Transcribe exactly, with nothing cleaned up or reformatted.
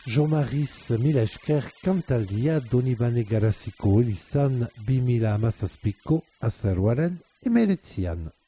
Jean-Maris mila esker kantaldia Donibane Garaziko elizan bi mila hamazazpiko azaroaren emeretzian.